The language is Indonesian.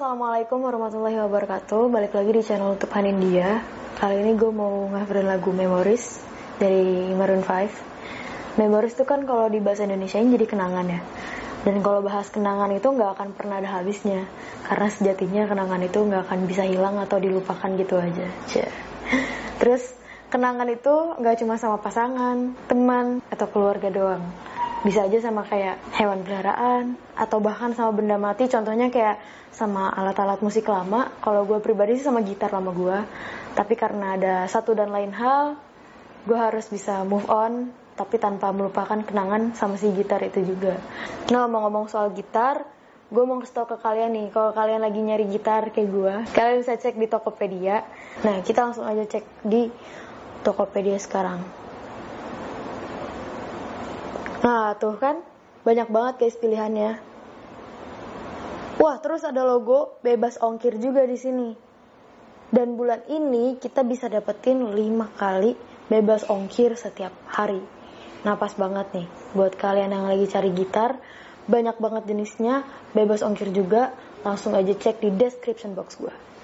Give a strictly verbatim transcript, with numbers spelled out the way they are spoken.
assalamualaikum warahmatullahi wabarakatuh. Balik lagi di channel YouTube Hanindia. Kali ini gue mau nge-coverin lagu Memories dari Maroon five. Memories itu kan kalau di bahasa Indonesiain jadi kenangan ya. Dan kalau bahas kenangan itu gak akan pernah ada habisnya. Karena sejatinya kenangan itu gak akan bisa hilang atau dilupakan gitu aja. Cie. Terus kenangan itu gak cuma sama pasangan, teman, atau keluarga doang. Bisa aja sama kayak hewan peliharaan atau bahkan sama benda mati, contohnya kayak sama alat-alat musik lama. Kalau gue pribadi sih sama gitar lama gue, tapi karena ada satu dan lain hal, gue harus bisa move on tapi tanpa melupakan kenangan sama si gitar itu juga. Nah, ngomong-ngomong soal gitar, gue mau kasih tau ke kalian nih, kalau kalian lagi nyari gitar kayak gue, kalian bisa cek di Tokopedia. Nah, kita langsung aja cek di Tokopedia sekarang. Nah, tuh kan banyak banget guys pilihannya. Wah, terus ada logo bebas ongkir juga di sini. Dan bulan ini kita bisa dapetin lima kali bebas ongkir setiap hari. Nah, pas banget nih buat kalian yang lagi cari gitar, banyak banget jenisnya, bebas ongkir juga. Langsung aja cek di description box gua.